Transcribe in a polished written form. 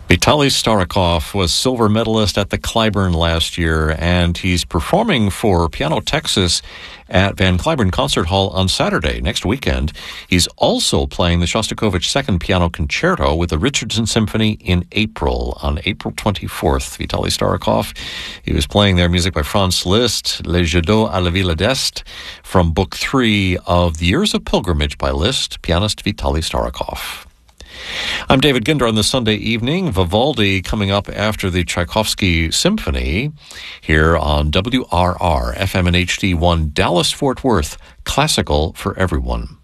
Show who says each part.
Speaker 1: Vitaly Starakov was silver medalist at the Clyburn last year, and he's performing for Piano Texas at Van Cliburn Concert Hall on Saturday, next weekend. He's also playing the Shostakovich Second Piano Concerto with the Richardson Symphony in April, on April 24th. Vitaly Starakov, he was playing their music by Franz Liszt, Les Jeux d'eau à la Villa d'Est, from Book 3 of The Years of Pilgrimage by Liszt, pianist Vitaly Starakov. I'm David Ginder on this Sunday evening. Vivaldi coming up after the Tchaikovsky Symphony here on WRR FM and HD1 Dallas-Fort Worth, classical for everyone.